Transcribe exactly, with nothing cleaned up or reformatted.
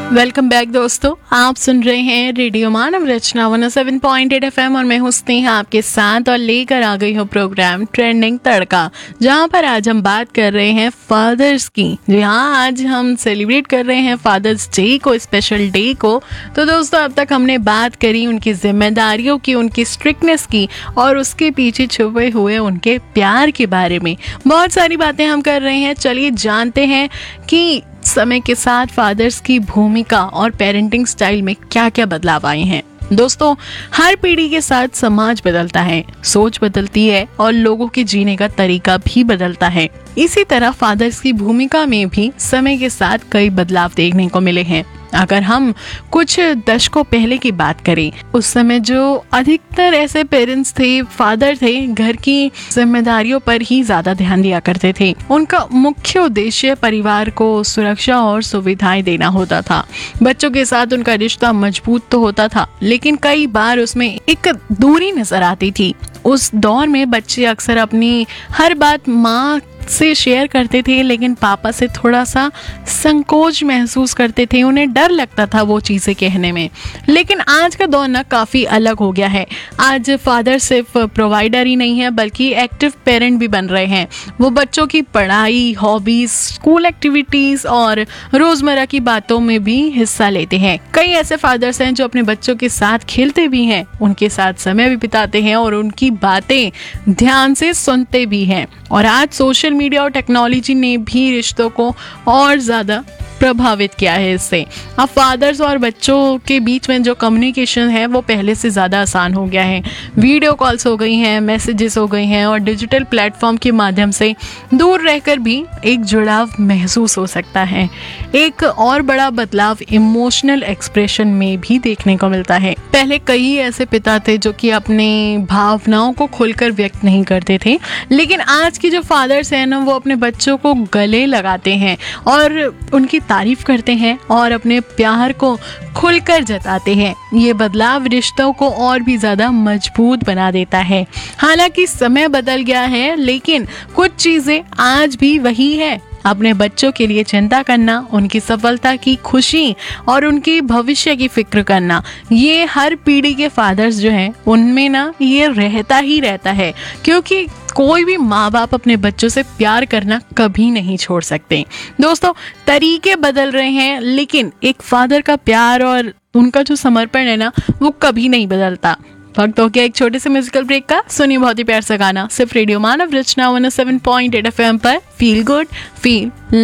Welcome back दोस्तों, आप सुन रहे हैं रेडियो मानव रचना one O seven point eight F M और मैं हूं स्नेहा आपके साथ और लेकर आ गई हूं प्रोग्राम ट्रेंडिंग तड़का, जहां पर आज हम बात कर रहे हैं फादर्स की। जी हाँ, आज हम सेलिब्रेट कर रहे हैं फादर्स डे को, स्पेशल डे को। तो दोस्तों, अब तक हमने बात करी उनकी जिम्मेदारियों की, उनकी स्ट्रिक्टनेस की और उसके पीछे छुपे हुए उनके प्यार के बारे में। बहुत सारी बातें हम कर रहे हैं। चलिए जानते हैं कि समय के साथ फादर्स की भूमिका और पेरेंटिंग स्टाइल में क्या क्या बदलाव आए हैं। दोस्तों, हर पीढ़ी के साथ समाज बदलता है, सोच बदलती है और लोगों के जीने का तरीका भी बदलता है। इसी तरह फादर्स की भूमिका में भी समय के साथ कई बदलाव देखने को मिले हैं। अगर हम कुछ दशकों पहले की बात करें, उस समय जो अधिकतर ऐसे पेरेंट्स थे, फादर थे, घर की जिम्मेदारियों पर ही ज्यादा ध्यान दिया करते थे। उनका मुख्य उद्देश्य परिवार को सुरक्षा और सुविधाएं देना होता था। बच्चों के साथ उनका रिश्ता मजबूत तो होता था, लेकिन कई बार उसमें एक दूरी नजर आती थी। उस दौर में बच्चे अक्सर अपनी हर बात माँ से शेयर करते थे, लेकिन पापा से थोड़ा सा संकोच महसूस करते थे। उन्हें डर लगता था वो चीज़ें कहने में। लेकिन आज का दौर ना काफ़ी अलग हो गया है। आज फादर सिर्फ प्रोवाइडर ही नहीं है, बल्कि एक्टिव पेरेंट भी बन रहे हैं। वो बच्चों की पढ़ाई, हॉबीज, स्कूल एक्टिविटीज़ और रोज़मर्रा की बातों में भी हिस्सा लेते हैं। कई ऐसे फादर्स हैं जो अपने बच्चों के साथ खेलते भी हैं, उनके साथ समय भी बिताते हैं और उनकी बातें ध्यान से सुनते भी हैं। और आज सोशल मीडिया और टेक्नोलॉजी ने भी रिश्तों को और ज्यादा प्रभावित किया है। इससे अब फादर्स और बच्चों के बीच में जो कम्युनिकेशन है वो पहले से ज़्यादा आसान हो गया है। वीडियो कॉल्स हो गई हैं, मैसेजेस हो गई हैं और डिजिटल प्लेटफॉर्म के माध्यम से दूर रहकर भी एक जुड़ाव महसूस हो सकता है। एक और बड़ा बदलाव इमोशनल एक्सप्रेशन में भी देखने को मिलता है। पहले कई ऐसे पिता थे जो कि अपने भावनाओं को खुलकर व्यक्त नहीं करते थे, लेकिन आज की जो फादर्स हैं ना, वो अपने बच्चों को गले लगाते हैं और उनकी तारीफ करते हैं और अपने प्यार को खुलकर जताते हैं। ये बदलाव रिश्तों को और भी ज्यादा मजबूत बना देता है। हालांकि समय बदल गया है, लेकिन कुछ चीजें आज भी वही है। अपने बच्चों के लिए चिंता करना, उनकी सफलता की खुशी और उनकी भविष्य की फिक्र करना, ये हर पीढ़ी के फादर्स जो हैं उनमें ना ये रहता ही रहता है। क्योंकि कोई भी माँ बाप अपने बच्चों से प्यार करना कभी नहीं छोड़ सकते। दोस्तों, तरीके बदल रहे हैं, लेकिन एक फादर का प्यार और उनका जो समर्पण है ना, वो कभी नहीं बदलता। वक्त हो गया एक छोटे से म्यूजिकल ब्रेक का। सुनिए बहुत ही प्यार सा गाना सिर्फ रेडियो मानव रचना one O seven point eight F M पर। Feel good, feel